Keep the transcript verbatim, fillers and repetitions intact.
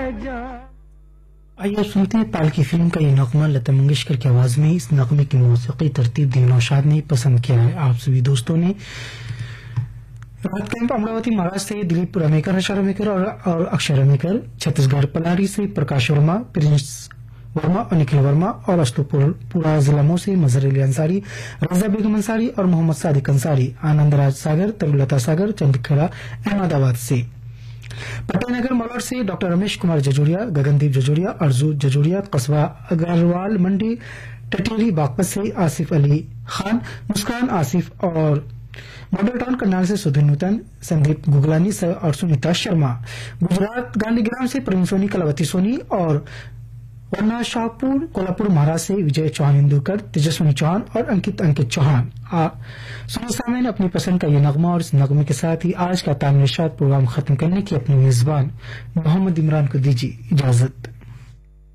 आइए सुनते हैं पाल की फिल्म का ये नगमा लता मंगेशकर की आवाज में। इस नगमे की मौसीकी तरतीब दी नौशाद ने पसंद किया है। आप सभी दोस्तों ने रात कैंप अमरावती महाराज से दिलीप रमेकर, हर्षा रमेकर और, और अक्षय रमेकर, छत्तीसगढ़ पलारी से प्रकाश वर्मा, प्रिंस वर्मा और निखिल वर्मा और अस्तुपुरा जिलामो से मजहर अली अंसारी, रजा बेगम अंसारी और मोहम्मद सादिक अंसारी, आनंद राज सागर, तरुलता सागर, चंदखेड़ा अहमदाबाद से, पटेनगर मलौट से डॉक्टर रमेश कुमार जजोरिया, गगनदीप जजोरिया, अर्जू जजोरिया, कस्बा अग्रवाल मंडी टटेरी बागपत से आसिफ अली खान, मुस्कान आसिफ और मॉडल टाउन करनाल से सुधीर नूतन, संदीप गुगलानी और सुनीता शर्मा, गुजरात गांधीग्राम से प्रवीण सोनी, कलावती सोनी और वरना शाहपुर कोल्हापुर महाराज से विजय चौहान इंदुकर, तेजस्विनी चौहान और अंकित अंकित चौहान। सुनो सामने अपनी पसंद का ये नगमा और इस नगमे के साथ ही आज का तामीर शाद प्रोग्राम खत्म करने की अपनी मेजबान मोहम्मद इमरान को दीजिए इजाजत।